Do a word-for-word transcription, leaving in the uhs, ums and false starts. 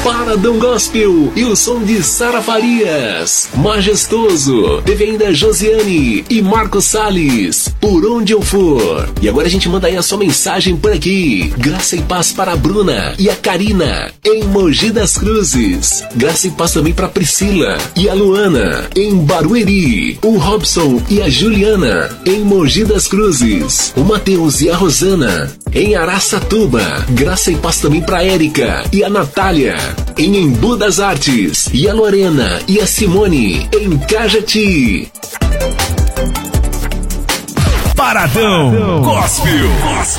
Paradão Gospel e o som de Sara Farias. Majestoso. Teve ainda Josiane e Marcos Salles. Por onde eu for. E agora a gente manda aí a sua mensagem por aqui. Graça e paz para a Bruna e a Karina em Mogi das Cruzes. Graça e paz também para Priscila e a Luana em Barueri. O Robson e a Juliana em Mogi das Cruzes. O Matheus e a Rosana em Araçatuba. Graça e paz também para Érica e a Natália em Embu das Artes. E a Lorena e a Simone em Cajati. Paradão Gospel.